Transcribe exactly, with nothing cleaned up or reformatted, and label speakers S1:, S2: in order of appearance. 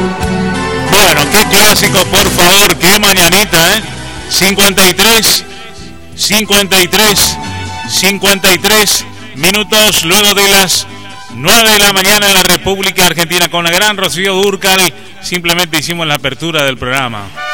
S1: Bueno, qué clásico, por favor, qué mañanita, ¿eh? cincuenta y tres, cincuenta y tres, cincuenta y tres minutos luego de las nueve de la mañana en la República Argentina con la gran Rocío Dúrcal. Simplemente hicimos la apertura del programa.